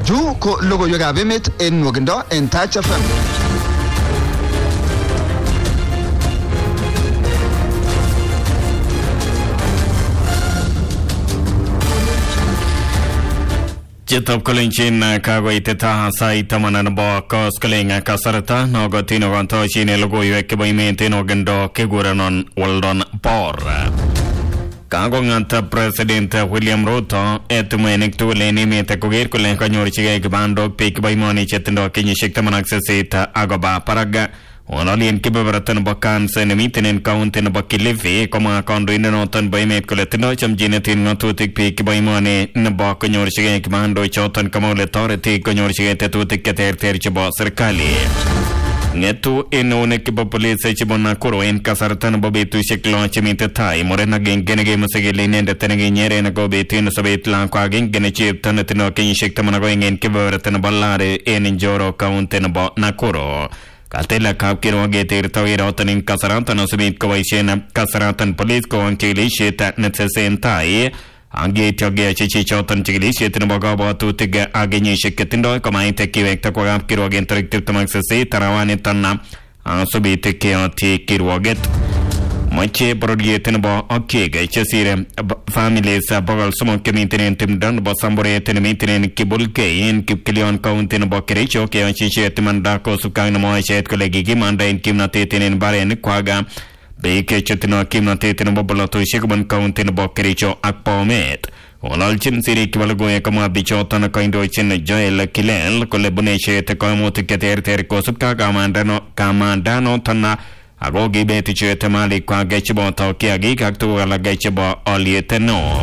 Chu ko logoiwekab emet en nwokindo en Touch FM. Chitop Kolinchen Kagoiteta Saitaman Bokos Kalinga Kasarata, Nogotino Gantochin, logoiwek Boimete Nogendo, Keguranon, Waldon Por. Kagonganta President William Ruto, Etumenik to Lenimete Kogirkule, Kanyorchig Bando, Pick by Money Chetendo, Kinishiktaman Accessita, Agoba Paraga. Onalien kibabaratan bakan sa namitin in kaunti na bakilifi koma kondo inanotan by met kuletino cham jinetin natutik pi kibaimone na bakonyor sige kimando chotan kamole authority konyor sige tetutik keter chabo serikali. Ngetu inone kibapolisa chibona kuro in kasartan babitu shiklo chimite tai morena gengenege musegilene de tenege nyere na gobitin sabit lang kwagin genechip tanatino kinshiktamana going in kibabaratan ballare in joro kaunti na ba nakuro. Katela Kapkiro Gator Toyota in Kasaratan Subit Koishena Kasaratan Police Ko and Kilishita Netsen Tai Angate Chichi Chotan Chilishit in Bogaba to Tiga Agini Shiketindo, Komite Kivek Takwam Kiro again directed to Maxasi, Tarawani Tana, Subit Kioti Kirwaget. Mache Brogetenbo, okay, Chesire families, Bogal Sumo Committee and Tim Dun, Bosambore, Tenemetin and Kibulke, in Kipkilion County and Bokericho, Chichi Timandako, Sukano Moishet, Kolegi Gimanda, and Kimnatin and Barry and Quaga, Bake Chetino, Kimnatin and Bobolo to Shikman County and Bokericho, Akpomet. Olalchin Siri Kivalgo Kama Bichotan, a kind of chin, Joel, Kilel, Colebonese, Tekomo to Keter, Tercosuka, Kamandano, Tana. Agogi beti chete mali kwa gechebo taukiagi kaktu ala gechebo olieteno.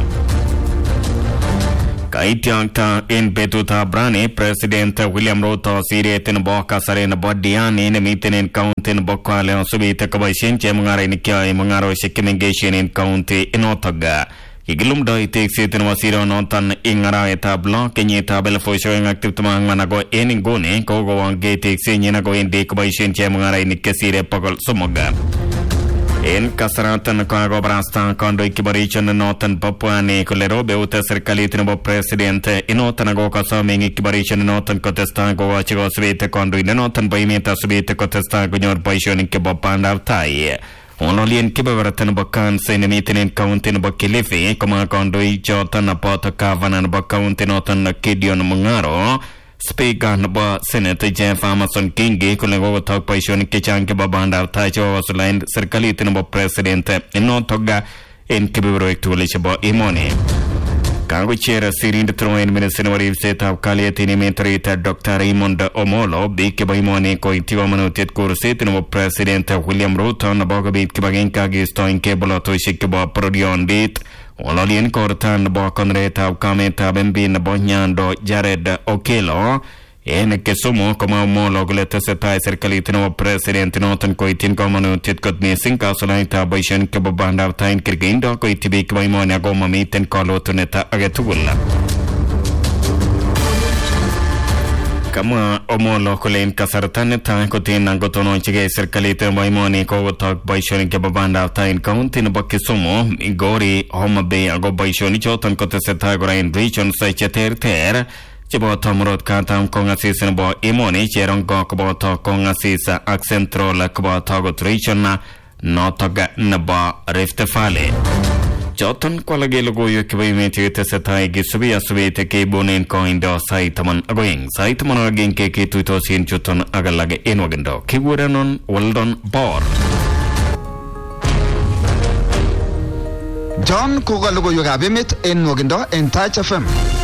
Kaitiangta in betuta brani President William Ruto sirietin boka sarena bodiani in meeting in county in Bokwale on subita kabashinche mungare nikia mungaro shikimingation in county in Otaga. Igilum doi takes it in wasiro notan ingara eta block kenyita belfo showing active tumang manago ening gone kogo ang gate takes in yanago in dekabashin chemungara nikesire pagol sumoga. In Kasaratan Kago Brasta Kondo Ikibarichan Notan Papuani Kolero Beuta Serkalitin President Inotanago Kasoming Ikibarichan Notan Kotesta Go Chigo Svete Kondo in the Notan Baimeta Svete Kotesta Gunyor Paishon in Kibopanda Tai. Onolian Kibavaratan Bakan Senemitin in County Bakilifi, Koma Kondo Ichotan Apota Kavan and Bacounty Notan Kidion Mungaro. Speaker Naba Senator Jeff Amason Kingi Kulego talk by Shon Kichan Kibabanda Tacho was lined Circalitin President in Notoga in Kiburo to Lishabo Imoni. Kanguchera Sirin the Troin Ministry set of Kaliatini Mentorita Dr. Raymond Omolo, Big Kibaimoni, Koitiwamano Tetkur President William Ruto, Nabogabit Kibagenka Gistoin Cable to Shikiba Prodion Beat. Ololien Kortan Bokonreta Kameta Bembin Bonyando Jared Okelo en Kesumo como homologoleta setai Circalitino President Notan Koitin Komanu Titkot Missing Casolaita Bishan Kebabanda Tain Kirgindo Koitibik Baimona Goma Meet and Kalo Tuneta Agetula. Kama omolo kulen kasartan ta kotin angotono chige Circalite Baimoni ko talk by Shon Kebabanda Tain County in Bakisumo Igori Homa Bay Ago by Shoni Chotan Koteseta Grain Region Sacheter Chibo Tomrod Katam Kongasis and Bo Imoni Cheron Gokboto Kongasis Accentro Lakbotagot Region Notoga Naba Rift Valley. Jotan Qualagelo Yuki Tesetai Gisubia Subite Kibonin Coindo Saitaman Agoing Saitaman again Kiki Tutosin Chuton Agalaga Inwagendo Kiguranon Weldon Bor John Kogalogo Yugabimit in Nwokindo in Touch FM.